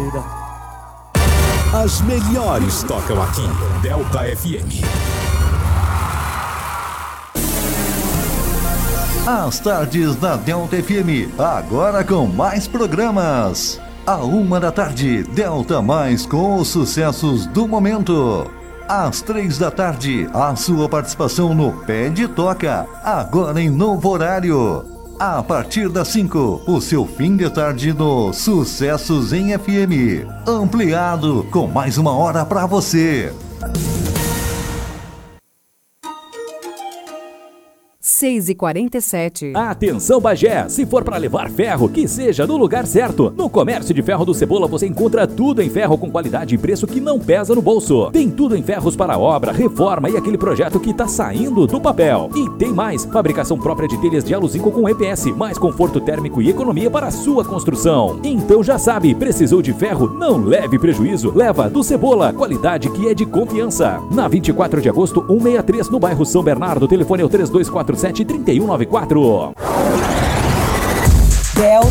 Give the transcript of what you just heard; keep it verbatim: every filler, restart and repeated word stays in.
queira. As melhores tocam aqui. Delta F M. As tardes da Delta F M, agora com mais programas. À uma da tarde, Delta Mais com os sucessos do momento. Às três da tarde, a sua participação no Pé de Toca, agora em novo horário. A partir das cinco, o seu fim de tarde no Sucessos em F M, ampliado com mais uma hora para você. seis e quarenta e sete. Atenção, Bagé! Se for para levar ferro, que seja no lugar certo. No Comércio de Ferro do Cebola você encontra tudo em ferro com qualidade e preço que não pesa no bolso. Tem tudo em ferros para obra, reforma e aquele projeto que tá saindo do papel. E tem mais, fabricação própria de telhas de aluzinco com E P S, mais conforto térmico e economia para a sua construção. Então já sabe, precisou de ferro? Não leve prejuízo. Leva do Cebola, qualidade que é de confiança. Na vinte e quatro de agosto, cento e sessenta e três, no bairro São Bernardo. O telefone é o três dois quatro sete, três um nove quatro. Delta